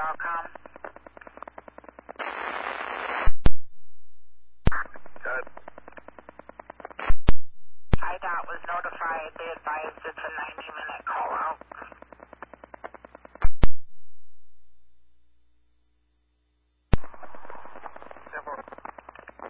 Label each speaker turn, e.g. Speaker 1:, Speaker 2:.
Speaker 1: IDOT.com.
Speaker 2: Good.
Speaker 1: IDOT was notified. They advised it's a 90-minute